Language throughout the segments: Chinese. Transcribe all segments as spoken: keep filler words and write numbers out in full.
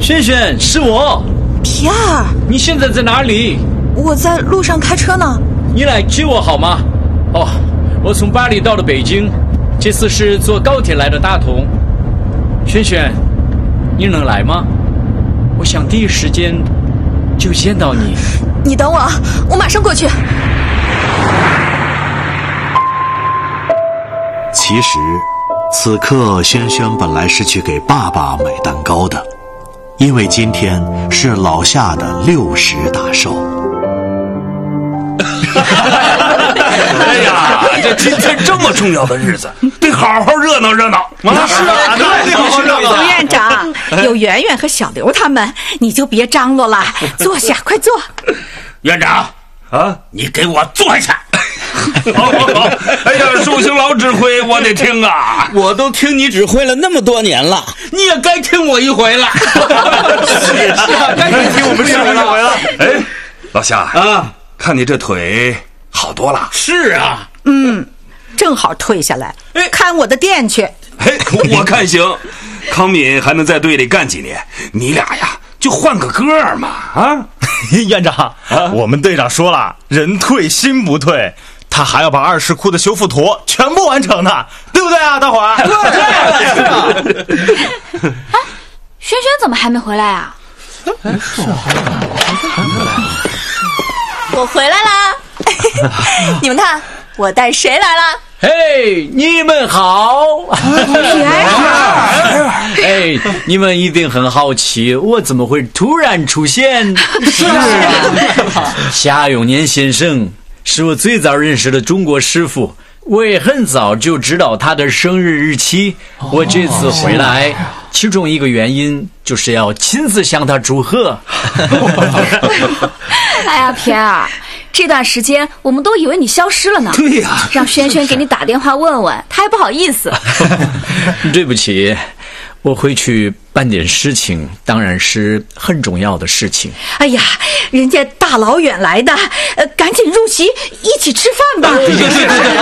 轩轩，是我。 皮尔， 你现在在哪里？ 我在路上开车呢。 你来接我好吗？哦，我从巴黎到了北京，这次是坐高铁来的大同。轩轩，你能来吗？我想第一时间就见到你。 你等我，我马上过去。 其实此刻轩轩本来是去给爸爸买蛋糕的，因为今天是老夏的六十大寿。 哎呀，这今天这么重要的日子，得好好热闹热闹啊！ 是啊，对，好好热闹。 苏院长，有圆圆和小刘他们，你就别张罗了，坐下，快坐。 院长啊，你给我坐下。好好好，哎呀，寿星老指挥我得听啊！ 我都听你指挥了那么多年了， 你也该听我一回了。 是啊，该听我们指挥了。 哎，老夏啊，看你这腿好多了。 是啊， 嗯，正好退下来，看我的店去。 哎，我看行。康敏还能在队里干几年，你俩呀就换个个儿嘛啊！ 院长、啊，我们队长说了，人退心不退，他还要把二十库的修复图全部完成呢，对不对啊，大伙儿？ 对。哎，轩轩怎么还没回来啊？ 是啊， 我回来啦！你们看，我带谁来了？ 嘿，你们好！哎，你们一定很好奇，我怎么会突然出现？是啊，夏永年先生是我最早认识的中国师傅，我也很早就知道他的生日日期。我这次回来，其中一个原因就是要亲自向他祝贺。 哎呀，皮尔，这段时间我们都以为你消失了呢。 对呀、啊， 让轩轩给你打电话问问，他还不好意思。 对不起，我回去办点事情，当然是很重要的事情。 哎呀，人家大老远来的，呃，赶紧入席，一起吃饭吧。 对对对对，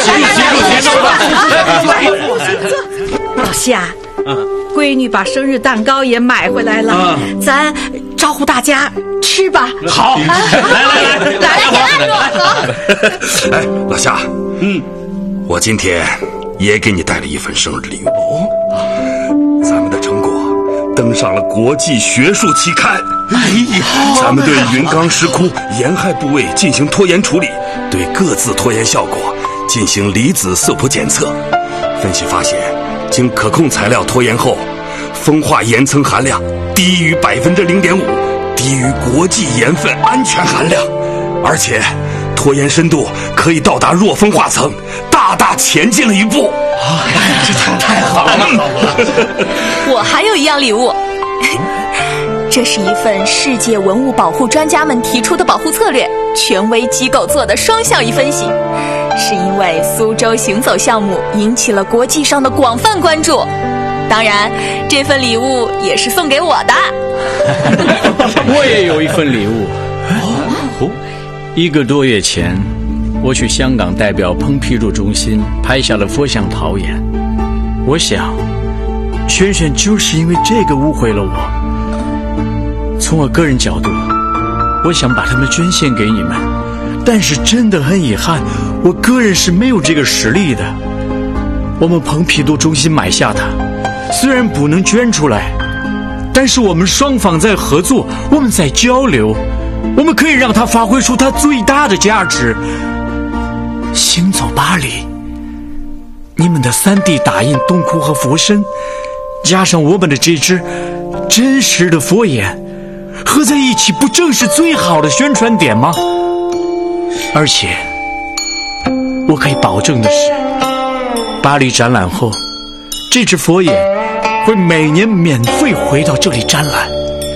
来，入席坐。老夏，闺女把生日蛋糕也买回来了，咱招呼大家吃吧。 好，来来来， 来来来，好。 哎，老夏，嗯，我今天也给你带了一份生日礼物哦。咱们的成果登上了国际学术期刊。哎呀，咱们对云冈石窟沿海部位进行拖延处理，对各自拖延效果进行离子色谱检测，分析发现，经可控材料拖延后，风化岩层含量低于百分之零点五，低于国际盐分安全含量，而且拖延深度可以到达弱风化层，大大前进了一步。 哎呀，这太太好了！ 我还有一样礼物，这是一份世界文物保护专家们提出的保护策略，权威机构做的双效益分析。是因为苏州行走项目引起了国际上的广泛关注，当然，这份礼物也是送给我的。 我也有一份礼物。哦，一个多月前，我去香港代表蓬皮杜中心拍下了佛像陶冶。我想，轩轩就是因为这个误会了我。从我个人角度，我想把它们捐献给你们，但是真的很遗憾，我个人是没有这个实力的。我们蓬皮杜中心买下它，虽然不能捐出来，但是我们双方在合作，我们在交流，我们可以让它发挥出它最大的价值。行走巴黎，你们的 三 D 打印洞窟和佛身，加上我们的这只真实的佛眼，合在一起不正是最好的宣传点吗？而且我可以保证的是，巴黎展览后，这只佛眼会每年免费回到这里展览。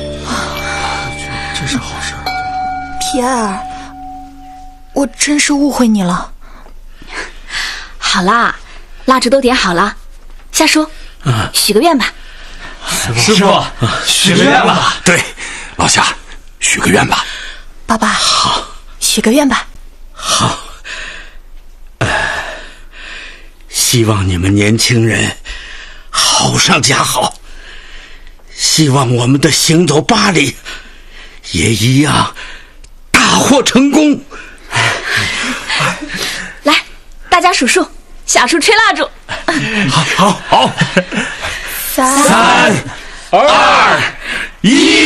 这是好事。 皮埃尔，我真是误会你了。 好啦，蜡烛都点好了，夏叔，啊、许个愿吧。 师傅，许个愿吧。 对，老夏，许个愿吧。 爸爸，好，许个愿吧。 好。呃，希望你们年轻人好上加好， 希望我们的行走巴黎也一样大获成功。 来，大家数数，夏叔吹蜡烛。 好，好，好， 三三、二、一。